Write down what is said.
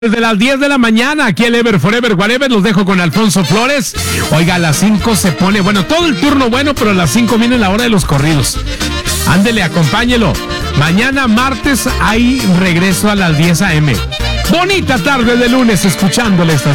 Desde las 10 de la mañana, aquí el Ever Forever Whatever, los dejo con Alfonso Flores. Oiga, a las 5 se pone, bueno, todo el turno bueno, pero a las 5 viene la hora de los corridos. Ándele, acompáñelo. Mañana martes hay regreso a las 10 a.m. Bonita tarde de lunes escuchándole esta